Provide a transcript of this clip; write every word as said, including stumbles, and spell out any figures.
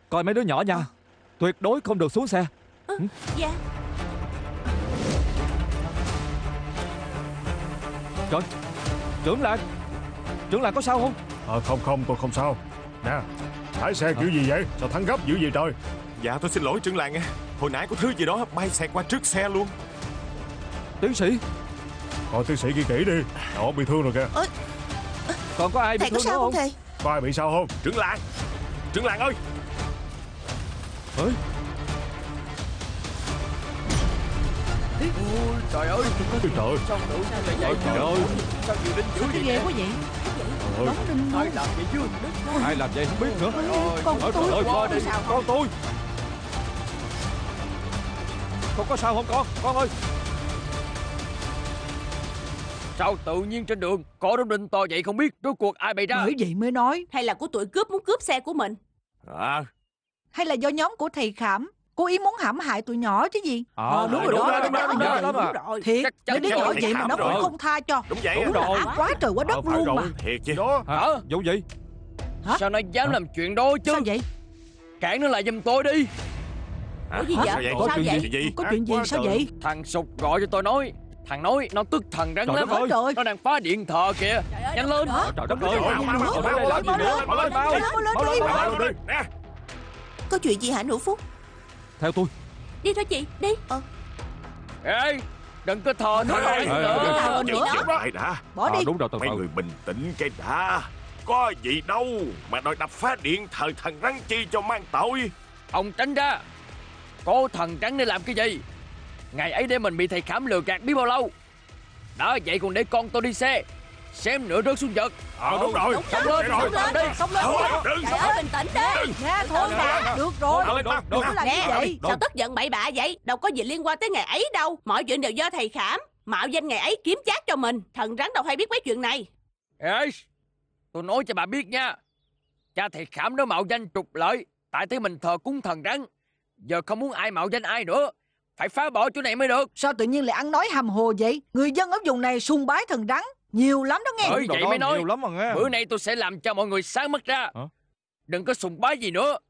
Coi mấy đứa nhỏ nha, tuyệt đối không được xuống xe. Ừ, dạ. Trời, trưởng làng, trưởng làng có sao không? Ờ không không tôi không sao. Nè, lái xe kiểu gì vậy? Sao thắng gấp dữ vậy trời? Dạ tôi xin lỗi trưởng làng nha. Hồi nãy có thứ gì đó bay xẹt qua trước xe luôn. Tiến sĩ, Còn tiến sĩ kia kỹ đi. Họ bị thương rồi kìa. Ơ, còn có ai bị thầy có thương nữa sao không không? thầy? Có ai bị sao không? Trưởng làng, trưởng làng ơi. Ê, Ôi trời ơi, Ôi trời. sao tự sao lại vậy? trời ơi, Sao nhiều linh dữ Sao cái vậy? ghê quá vậy? Trời ơi. Đóng đinh Ai luôn. làm vậy chứ? ai làm vậy không biết nữa. Trời ơi, Con Ôi, tôi trời ơi, qua đi. con tôi. Con có sao không con? Con ơi. Sao tự nhiên trên đường có đống đinh to vậy không biết rốt cuộc ai bày ra? Bởi vậy mới nói. Hay là của tụi cướp muốn cướp xe của mình? À, Hay là do nhóm của thầy Khảm cố ý muốn hãm hại tụi nhỏ chứ gì? Ờ, đúng rồi đúng đó, rồi, đúng đúng đó, rồi, đúng đúng đó. lắm à. rồi. Thiệt, Chắc chắn mấy đứa theo nhỏ thầy vậy mà Khảm nó rồi. cũng không tha cho. đúng vậy Đúng á. rồi. Ác quá trời quá đất Ờ, phải luôn rồi. mà. Thiệt chứ. Đó. Hả? Hả? Vụ gì? Hả? Sao nó dám Hả? làm chuyện đó chứ? Sao vậy? Cản nó lại giùm tôi đi. Hả? Ủa gì Sao vậy? vậy? Có Sao chuyện vậy? Chuyện gì? Có chuyện gì quá sao trời. vậy? Thằng Sục gọi cho tôi nói. Thằng nói nó tức thần rắn Trời lắm. đất ơi. Trời. Nó đang phá điện thờ kìa. Trời ơi, Nhanh đâu lên. đó. Trời đất ơi. Mau, mau, mau, Mau mau, lên làm gì mau nữa? lên, Mau lên, mau. mau lên, mau lên đi, Mau mau lên. lên. Nè. Có chuyện gì hả Nụ Phúc? Theo tôi. Đi thôi chị, đi. Ờ, Ê, đừng có thờ Đúng thằng rồi, này Ê, ê, nữa. ê, thờ Chịu nữa. chịu lại đã. Bỏ À, đi. đúng rồi, từ Mấy từ. người bình tĩnh cái đã. Có gì đâu mà đòi đập phá điện thờ thần rắn chi cho mang tội. Ông tránh ra. Có thần trắng để làm cái gì? Ngày ấy để mình bị thầy Khảm lừa gạt biết bao lâu. Đó vậy còn để con tôi đi xe. Xem nữa rớt xuống vực. Ờ đúng rồi. đúng Xông rồi, lên, xông xông lên, lên. xông lên. Thôi, đừng. Trời ơi, bình tĩnh đi. Nè thôi mà. Được rồi. Đâu, đâu, đâu. Đừng có làm như Nè, vậy. sao tức giận bậy bạ vậy? Đâu có gì liên quan tới ngày ấy đâu. Mọi chuyện đều do thầy Khảm mạo danh ngày ấy kiếm chác cho mình. Thần rắn đâu hay biết mấy chuyện này. Ê, tôi nói cho bà biết nha. Cha thầy Khảm đó mạo danh trục lợi. Tại thấy mình thờ cúng thần rắn. Giờ không muốn ai mạo danh ai nữa. Phải phá bỏ chỗ này mới được. Sao tự nhiên lại ăn nói hàm hồ vậy? Người dân ở vùng này sùng bái thần rắn nhiều lắm đó nghe. Bởi Đúng rồi vậy đó, mới nói. nhiều lắm mà nghe. Bữa nay tôi sẽ làm cho mọi người sáng mắt ra. Hả? Đừng có sùng bái gì nữa.